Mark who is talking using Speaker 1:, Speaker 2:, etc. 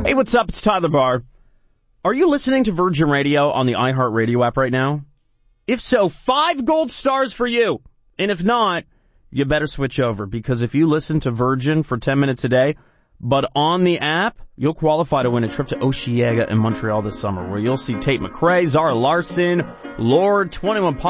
Speaker 1: Hey, what's up? It's Tyler Barr. Are you listening to Virgin Radio on the iHeartRadio app right now? If so, 5 gold stars for you. And if not, you better switch over, because if you listen to Virgin for 10 minutes a day, but on the app, you'll qualify to win a trip to Osheaga and Montreal this summer, where you'll see Tate McRae, Zara Larson, Lorde, 21